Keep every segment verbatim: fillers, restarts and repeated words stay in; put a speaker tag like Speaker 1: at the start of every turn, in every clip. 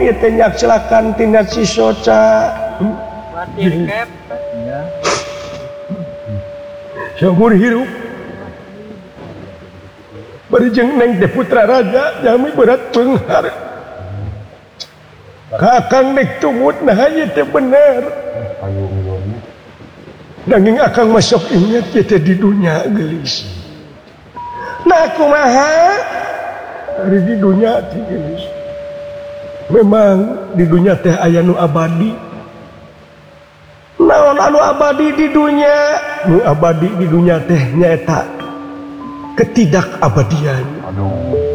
Speaker 1: itu nyaksilakan tina si Soca seumur hidup berjeng neng teh putra raja jami berat penghar kakang nek tumut nah ieu teh bener nanging akang masuk ingat kita di dunia gelis nah kumaha hari di dunia teh gelis memang di dunia teh aya nu abadi naon anu abadi di dunia nu abadi di dunia teh nyaeta ketidakabadian aduh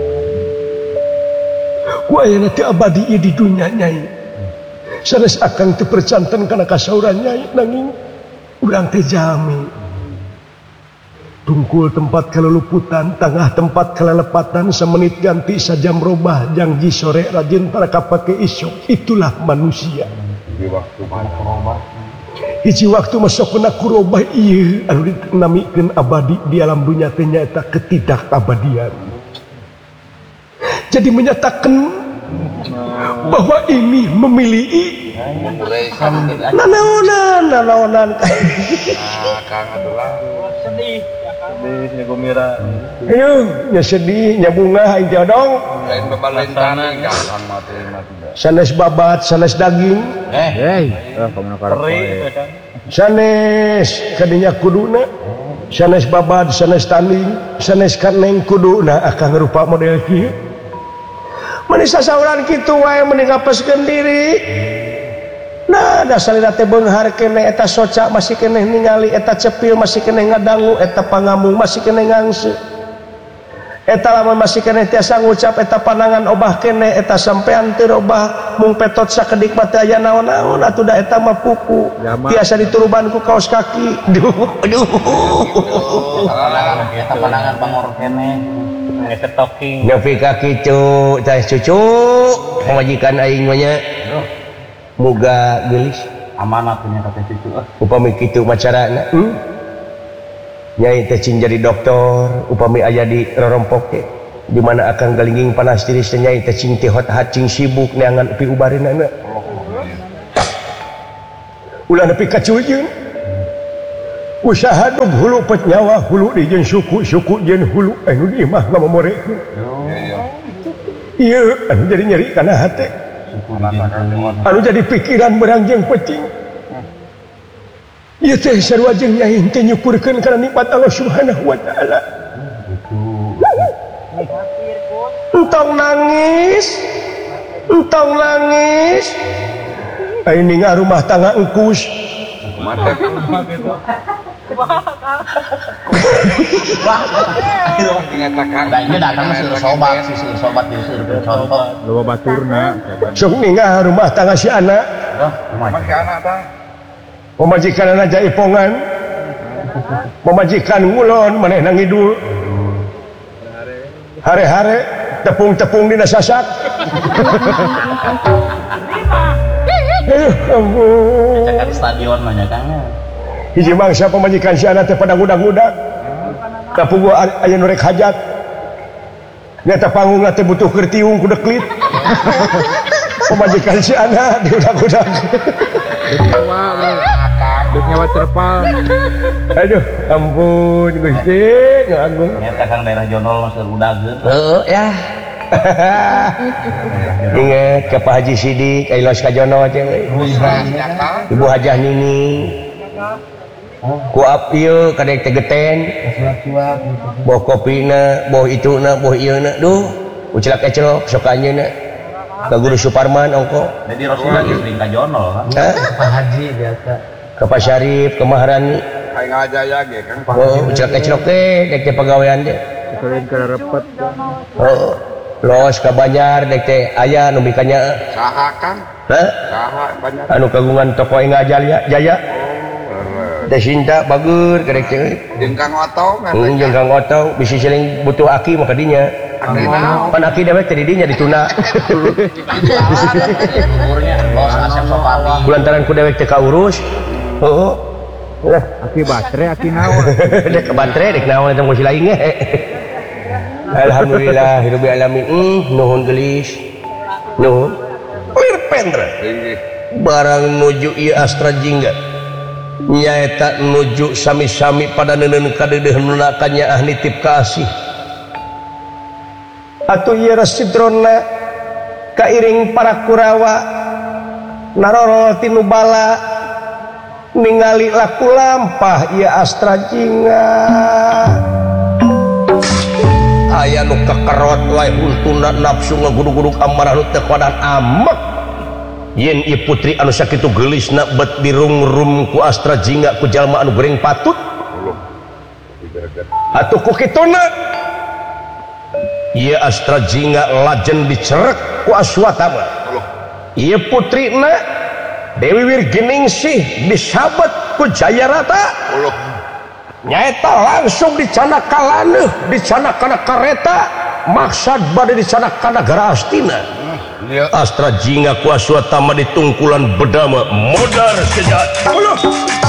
Speaker 1: ku aya teh abadi di dunia nyai sanes akang teu percanten kana kasauran nyai nanging urang teh jami tungkul tempat keluluputan tengah tempat kelelepatan semenit ganti sajam robah janji sore rajin para kapake isuk itulah manusia di waktu robah hiji waktu masuk kena kurobah ieu anu dinamikeun abadi di alam dunia teh nyaeta ketidakabadian jadi menyatakan bahwa ini memiliki nanaonan nanaonan kang adalah sedih sedih gembira ayo nya sedih nya bunga aing teh dong lain bebalentang kang mati mati sanes babat sanes daging eh heh kamu karep sanes kadinya kuduna sanes babat sanes tanding sanes kaneng kuduna akang rupa model kieu manis sasauran kitu wae mending ngapeskeun diri nah dasarna teh beunghar keneh eta Soca masih keneh ningali eta cepil masih keneh ngadangu eta pangamung masih keneh ngangse eta lamun masih keneh tiasa ngucap eta panangan obah keneh eta sampean teu robah mung petot sakedik mah teu aya naon-naon atuh da eta mah pupu tiasa dituruban ku kaos kaki duh aduh eta panangan pangor keneh geus talking nepi ka kitu teh cucu pamajikan aing mah nya muga gelis amanat punya kata cucu upami kitu macarana hmm? Nyai teh cing jadi dokter upami aya di rorompok teh di mana akan galingging panas tiris teh nyai teh cing teh hot hacing sibuk neangan pi ubareunana ulah nepi ka cujeun usaha dog hulu pet nyawa hulu di jeung suku suku jeung hulu anu di imah ngamomorekeun ieu anu jadi nyeri kana hate anu jadi pikiran berangjeng pecing ieu teh sarua jeung nyai teh nyukurkeun kana nikmat Allah Subhanahu wa taala entong nangis entong nangis ini ngah rumah tangga engkus mata sobat sobat contoh loba baturna sok ningah rumah tangga si anak pemajikan anak jaipongan pemajikan ngulon maneh nang ngidul hare-hare tepung-tepung dina sasak eh ampun cekan stadion mah nya Kang hiji mangsa pemajikan si anak teh pada ngudag-ngudag kapugu aya nu rek hajat nyata panggung teh butuh keur tiung ku deklit pemajikan si anak diudag-udag dek nyawa terpal aduh ampun Gusti ngagung nyata Kang daerah Jonol mah seur udageun heuh ya inget ke Pak Haji Sidik ailos ka Jonol teh Ibu Hajah Nini ku ieu kadek teh geten boh kopina boh ituna boh ieuna duh ucelak ecelok sok anjeunna ka Guru Suparman ongko jadi Rasulullah sering ka Jonol kan Pak Haji biasa ke Pak Syarif ke Maharani aing ngajaya ge Kang Pak Haji ucelak ecelok teh dek teh pagawean teh kalian kada repet oh los ka Banjar dek teh aya nu bikannya saha Kang heh saha Banjar anu kagungan toko aing ngajaya jaya teh Sinta bagur kadek teh jeung Kang Oto ngan jeung Kang Oto bisi seling butuh aki mah ka dinya pan aki dewe teh di dinya dituna umurnya los asep sopati kulantaran ku dewek teh kaurus heuh lah aki batre aki naon dek ka batre dek naon eta mosi laing ge alhamdulillah hirup alamin nuhun gelis nuhun Pendra barang nuju ieu Astra Jingga nyaeta nuju sami-sami pada neneun kadeudeun nunakannya ah nitip kasih atuh ieu Rasidrona kairing para Kurawa naroro tinu bala ningali laku lampah ieu Astra Jingga aya nu kakerot wae untuna nafsu ngagudug-gudug amarah nu teu kodan amek yen ieu putri anu sakitu geulisna bet dirungrum ku Astra Jingga ku jalma anu goreng patut atuh ku kituna ieu Astra Jingga lajen dicerek ku Aswatama ieu putrina Dewi Wirginingsih disabet ku Jayarata nyaeta langsung dicanak kalaneuh dicanak kana kareta maksad bade dicanak kana negara Astina Astra Jingga ku Aswatama ditungkulan bedama modar sejat